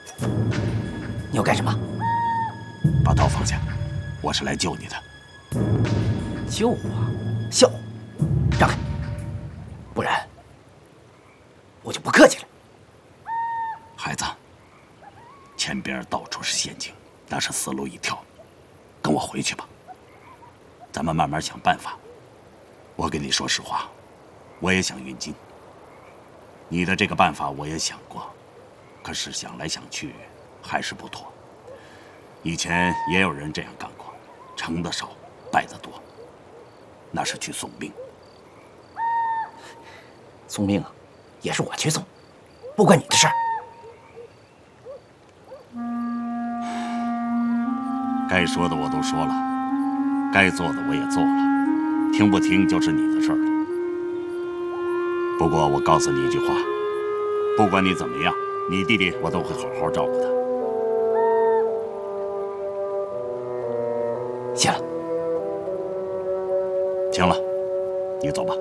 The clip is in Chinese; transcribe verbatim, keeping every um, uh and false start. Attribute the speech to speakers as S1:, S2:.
S1: 你要干什么？
S2: 把刀放下，我是来救你的。
S1: 救我？笑！让开，不然我就不客气了。
S2: 孩子，前边到处是陷阱，那是死路一条。跟我回去吧，咱们慢慢想办法。我跟你说实话，我也想运金。你的这个办法我也想过，可是想来想去还是不妥。以前也有人这样干过，成的少，败的多，那是去送命。
S1: 送命啊，也是我去送，不关你的事儿。
S2: 该说的我都说了，该做的我也做了，听不听就是你的事儿了。不过我告诉你一句话，不管你怎么样，你弟弟我都会好好照顾他。
S1: 谢了。
S2: 行了，你走吧。